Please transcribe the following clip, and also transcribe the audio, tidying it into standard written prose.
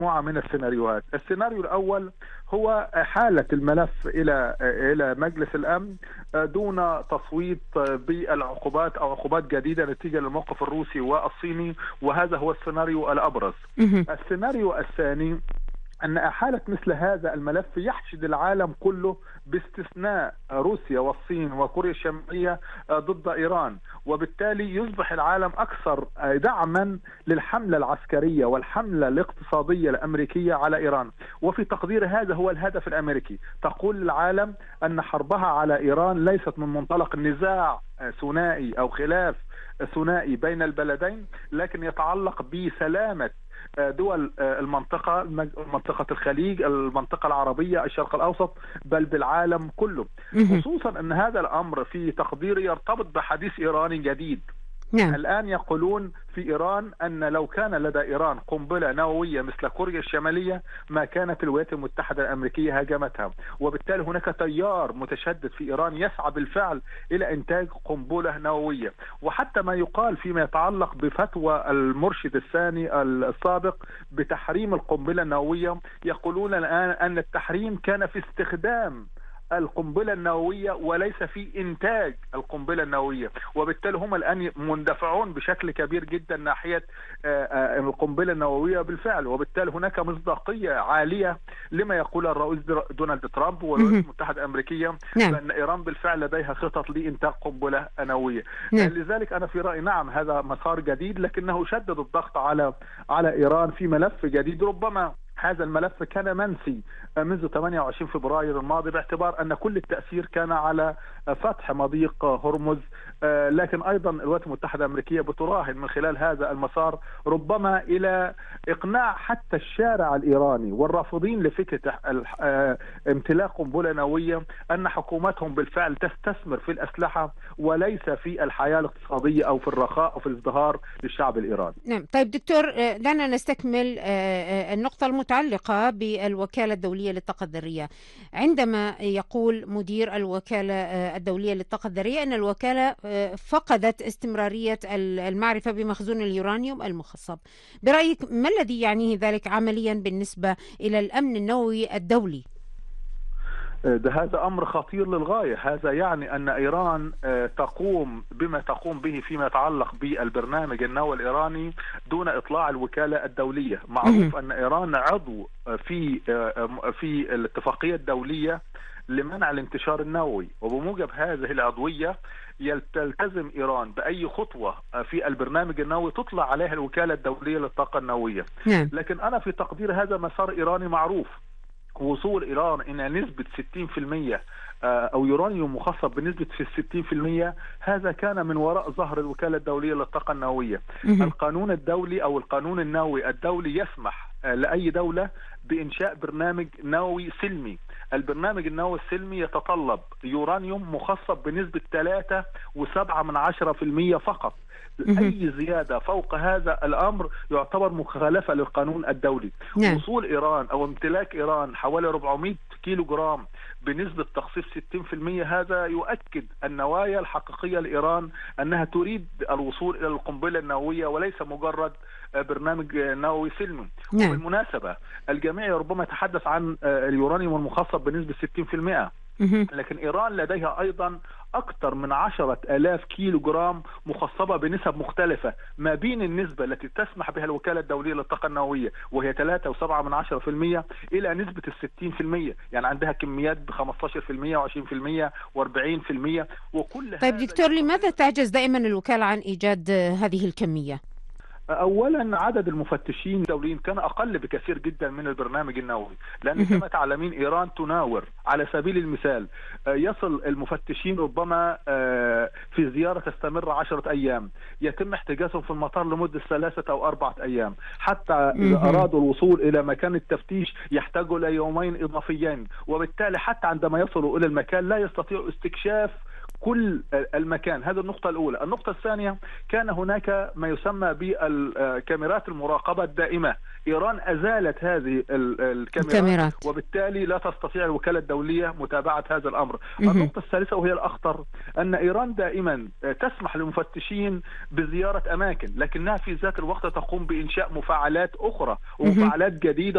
مجموعة من السيناريوهات. السيناريو الأول هو حالة الملف إلى مجلس الأمن دون تصويت بالعقوبات أو عقوبات جديدة نتيجة للموقف الروسي والصيني، وهذا هو السيناريو الأبرز. السيناريو الثاني أن إحالة مثل هذا الملف يحشد العالم كله باستثناء روسيا والصين وكوريا الشمالية ضد إيران، وبالتالي يصبح العالم أكثر دعما للحملة العسكرية والحملة الاقتصادية الأمريكية على إيران. وفي تقدير هذا هو الهدف الأمريكي، تقول للعالم أن حربها على إيران ليست من منطلق نزاع ثنائي أو خلاف ثنائي بين البلدين، لكن يتعلق بسلامة دول المنطقة، منطقة الخليج، المنطقة العربية، الشرق الأوسط، بل بالعالم كله. خصوصا أن هذا الأمر في تقديري يرتبط بحديث إيراني جديد. نعم. الآن يقولون في إيران أن لو كان لدى إيران قنبلة نووية مثل كوريا الشمالية ما كانت الولايات المتحدة الأمريكية هاجمتها، وبالتالي هناك تيار متشدد في إيران يسعى بالفعل إلى إنتاج قنبلة نووية. وحتى ما يقال فيما يتعلق بفتوى المرشد الثاني السابق بتحريم القنبلة النووية، يقولون الآن أن التحريم كان في استخدام القنبلة النووية وليس في إنتاج القنبلة النووية، وبالتالي هم الآن مندفعون بشكل كبير جدا ناحية القنبلة النووية بالفعل. وبالتالي هناك مصداقية عالية لما يقول الرئيس دونالد ترامب والولايات المتحدة الأمريكية بأن إيران بالفعل لديها خطط لإنتاج قنبلة نووية. لذلك أنا في رأيي نعم هذا مسار جديد، لكنه شدد الضغط على إيران في ملف جديد. ربما هذا الملف كان منسي منذ 28 فبراير الماضي باعتبار أن كل التأثير كان على فتح مضيق هرمز، لكن أيضا الولايات المتحدة الأمريكية بتراهن من خلال هذا المسار ربما إلى إقناع حتى الشارع الإيراني والرافضين لفكرة امتلاك قنبلة نووية أن حكومتهم بالفعل تستثمر في الأسلحة وليس في الحياة الاقتصادية أو في الرخاء أو في الازدهار للشعب الإيراني. نعم. طيب دكتور، دعنا نستكمل النقطة المتعلقة بالوكالة الدولية للطاقة الذرية. عندما يقول مدير الوكالة الدولية للطاقة الذرية أن الوكالة فقدت استمرارية المعرفة بمخزون اليورانيوم المخصب، برأيك ما الذي يعنيه ذلك عمليا بالنسبة إلى الأمن النووي الدولي؟ هذا أمر خطير للغاية. هذا يعني أن إيران تقوم بما تقوم به فيما يتعلق بالبرنامج النووي الإيراني دون إطلاع الوكالة الدولية. معروف أن إيران عضو في الاتفاقية الدولية لمنع الانتشار النووي، وبموجب هذه العضوية تلتزم إيران بأي خطوة في البرنامج النووي تطلع عليها الوكالة الدولية للطاقة النووية. لكن أنا في تقدير هذا مسار إيراني معروف. وصول إيران إلى نسبة 60% أو يورانيوم مخصب بنسبة في 60%، هذا كان من وراء ظهر الوكالة الدولية للطاقة النووية. القانون الدولي أو القانون النووي الدولي يسمح لأي دولة بإنشاء برنامج نووي سلمي. البرنامج النووي السلمي يتطلب يورانيوم مخصب بنسبة 3.7% فقط. أي زيادة فوق هذا الأمر يعتبر مخالفة للقانون الدولي. وصول إيران أو امتلاك إيران حوالي 400 كيلو جرام بنسبة تخصيص 60%، هذا يؤكد النوايا الحقيقية لإيران أنها تريد الوصول إلى القنبلة النووية وليس مجرد برنامج نووي سلمي. وبالمناسبة الجميع ربما يتحدث عن اليورانيوم المخصب بنسبة 60%، لكن إيران لديها أيضا أكثر من 10,000 كيلو جرام مخصبة بنسب مختلفة ما بين النسبة التي تسمح بها الوكالة الدولية للطاقة النووية وهي 3.7% إلى نسبة 60%. يعني عندها كميات ب15% و20% و40%. وكل طيب دكتور، لماذا تعجز دائما الوكالة عن إيجاد هذه الكمية؟ أولا عدد المفتشين الدوليين كان أقل بكثير جدا من البرنامج النووي، لأن كما تعلمين إيران تناور. على سبيل المثال يصل المفتشين ربما في زيارة تستمر 10 أيام، يتم احتجازهم في المطار لمدة 3 أو 4 أيام، حتى إذا أرادوا الوصول إلى مكان التفتيش يحتاجوا إلى يومين إضافيين، وبالتالي حتى عندما يصلوا إلى المكان لا يستطيعوا استكشاف كل المكان. هذه النقطة الأولى. النقطة الثانية، كان هناك ما يسمى بالكاميرات المراقبة الدائمة. إيران أزالت هذه الكاميرات، وبالتالي لا تستطيع الوكالة الدولية متابعة هذا الأمر. النقطة الثالثة وهي الأخطر، أن إيران دائما تسمح للمفتشين بزيارة أماكن، لكنها في ذات الوقت تقوم بإنشاء مفاعلات أخرى ومفاعلات جديدة